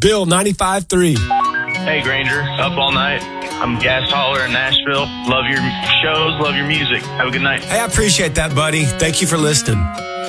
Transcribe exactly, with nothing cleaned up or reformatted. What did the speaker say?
Bill ninety-five three. Hey, Granger. Up all night. I'm Gas Hauler in Nashville. Love your shows. Love your music. Have a good night. Hey, I appreciate that, buddy. Thank you for listening.